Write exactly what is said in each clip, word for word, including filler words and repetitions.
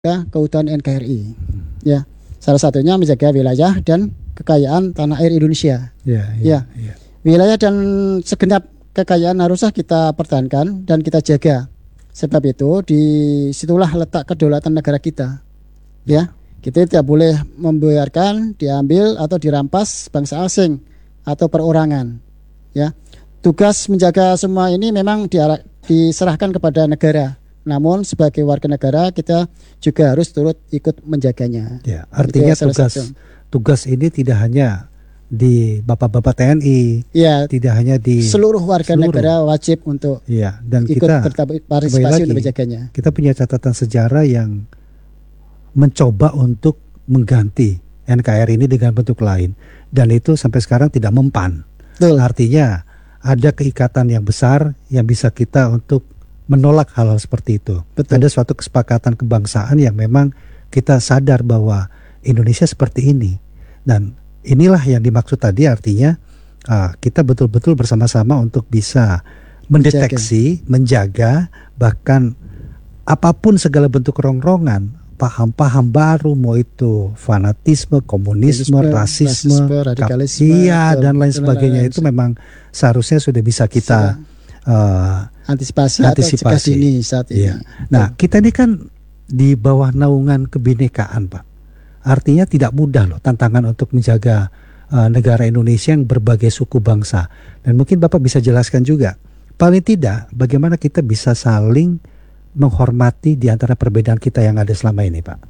keutuhan N K R I. Ya, salah satunya menjaga wilayah dan kekayaan tanah air Indonesia. Ya, ya, ya, ya. Wilayah dan segenap kekayaan haruslah kita pertahankan dan kita jaga. Sebab itu disitulah letak kedaulatan negara kita. Ya, kita tidak boleh membiarkan diambil atau dirampas bangsa asing atau perorangan. Ya, tugas menjaga semua ini memang diarah, diserahkan kepada negara. Namun sebagai warga negara kita juga harus turut ikut menjaganya. Ya, artinya tugas tugas ini tidak hanya di bapak-bapak T N I, ya, tidak hanya di seluruh warga seluruh. negara wajib untuk ya, dan ikut kita berpartisipasi untuk menjaganya. Kita punya catatan sejarah yang mencoba untuk mengganti N K R I ini dengan bentuk lain, dan itu sampai sekarang tidak mempan. Betul. Artinya ada keikatan yang besar yang bisa kita untuk menolak hal-hal seperti itu. Betul. Ada suatu kesepakatan kebangsaan yang memang kita sadar bahwa Indonesia seperti ini, dan inilah yang dimaksud tadi, artinya uh, kita betul-betul bersama-sama untuk bisa mendeteksi, menjaga, bahkan apapun segala bentuk rongrongan, paham-paham baru, mau itu fanatisme, komunisme, rasisme, rasisme radikalisme, iya, dan lain sebagainya, itu memang seharusnya sudah bisa kita uh, antisipasi, antisipasi. atau cegah dini saat ini. Iya. Nah, kita ini kan di bawah naungan kebinekaan, Pak. Artinya tidak mudah loh tantangan untuk menjaga uh, negara Indonesia yang berbagai suku bangsa. Dan mungkin Bapak bisa jelaskan juga, paling tidak bagaimana kita bisa saling menghormati di antara perbedaan kita yang ada selama ini, Pak.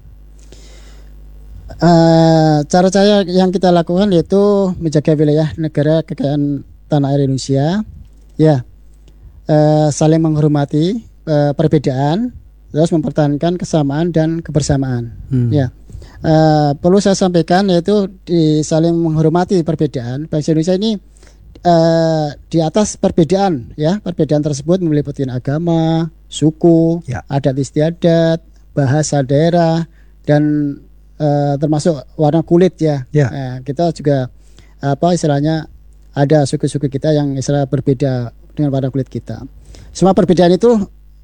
Uh, cara saya yang kita lakukan yaitu menjaga wilayah negara kekayaan tanah air Indonesia. Ya. Uh, saling menghormati uh, perbedaan, terus mempertahankan kesamaan dan kebersamaan. Hmm. Ya, uh, perlu saya sampaikan yaitu di saling menghormati perbedaan. Bangsa Indonesia ini uh, di atas perbedaan, ya, perbedaan tersebut meliputi agama, suku, ya, adat istiadat, bahasa daerah, dan uh, termasuk warna kulit, ya. ya. Uh, kita juga apa istilahnya ada suku-suku kita yang istilah berbeda dengan warna kulit kita. Semua perbedaan itu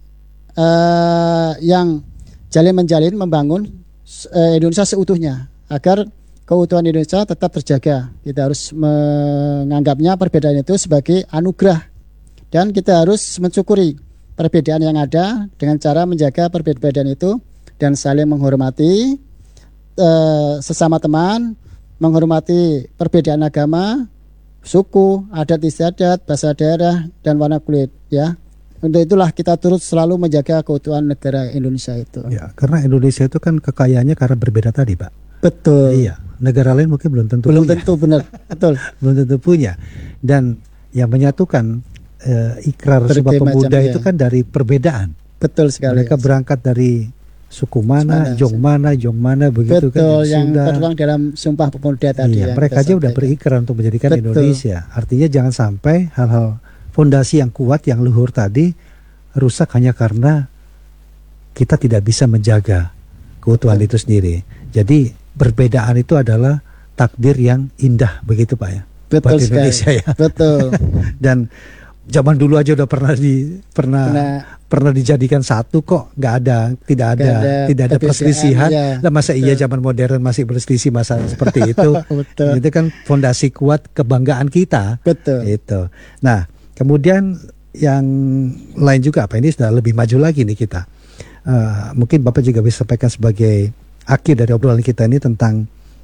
uh, yang jalin menjalin membangun uh, Indonesia seutuhnya, agar keutuhan Indonesia tetap terjaga. Kita harus menganggapnya perbedaan itu sebagai anugerah, dan kita harus mensyukuri perbedaan yang ada dengan cara menjaga perbedaan itu dan saling menghormati uh, sesama teman, menghormati perbedaan agama, suku, adat istiadat, bahasa daerah, dan warna kulit, ya. Untuk itulah kita turut selalu menjaga keutuhan negara Indonesia itu. Ya, karena Indonesia itu kan kekayaannya karena berbeda tadi, Pak. Betul. Iya, negara lain mungkin belum tentu belum punya. tentu benar, betul. Belum tentu punya. Dan yang menyatukan eh, ikrar Sumpah Pemuda itu ya, kan dari perbedaan. Betul sekali. Mereka berangkat dari suku mana, jong mana, jong mana, begitu. Betul, kan. yang tertuang dalam Sumpah Pemuda tadi. Iya, mereka aja udah berikrar untuk menjadikan Betul. Indonesia. Artinya jangan sampai hal-hal fondasi yang kuat, yang luhur tadi rusak hanya karena kita tidak bisa menjaga keutuhan Betul. Itu sendiri. Jadi perbedaan itu adalah takdir yang indah, begitu Pak ya. Betul buat Indonesia sekali. Ya. Betul. Dan zaman dulu aja udah pernah di pernah pernah, pernah dijadikan satu kok, nggak ada, tidak ada, ada tidak ada perselisihan. Ya. Lah masa Betul. Iya zaman modern masih berselisih masa seperti itu. Betul. Itu kan fondasi kuat kebanggaan kita. Betul. Itu. Nah, kemudian yang lain juga apa, ini sudah lebih maju lagi nih kita. Uh, mungkin Bapak juga bisa sampaikan sebagai akhir dari obrolan kita ini tentang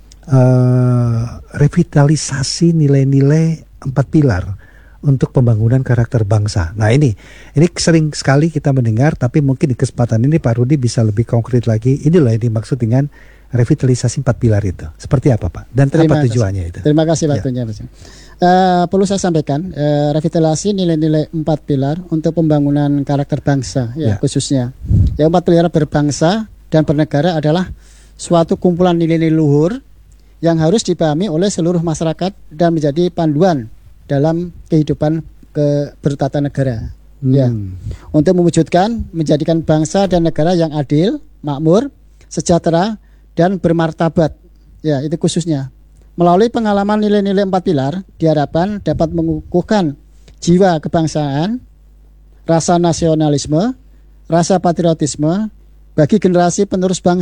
uh, revitalisasi nilai-nilai empat pilar untuk pembangunan karakter bangsa. Nah ini, ini sering sekali kita mendengar, tapi mungkin di kesempatan ini Pak Rudi bisa lebih konkret lagi. Inilah yang dimaksud dengan revitalisasi empat pilar itu. Seperti apa Pak? Dan Terima apa kasih. tujuannya itu? Terima kasih waktunya. Ya. Uh, perlu saya sampaikan, uh, revitalisasi nilai-nilai empat pilar untuk pembangunan karakter bangsa, ya, ya. khususnya. Ya, empat pilar berbangsa dan bernegara adalah suatu kumpulan nilai-nilai luhur yang harus dipahami oleh seluruh masyarakat dan menjadi panduan dalam kehidupan ke bertata negara. Hmm. Ya, untuk mewujudkan menjadikan bangsa dan negara yang adil, makmur, sejahtera, dan bermartabat. Ya, itu khususnya. Melalui pengalaman nilai-nilai empat pilar diharapkan dapat mengukuhkan jiwa kebangsaan, rasa nasionalisme, rasa patriotisme, bagi generasi penerus bangsa